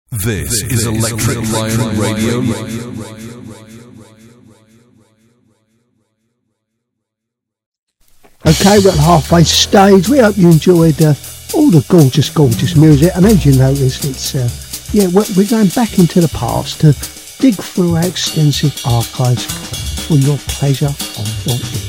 This is Electric Lion Radio. Okay, we're at the halfway stage. We hope you enjoyed all the gorgeous music. And as you noticed, it's we're going back into the past to dig through our extensive archives for your pleasure of your ear.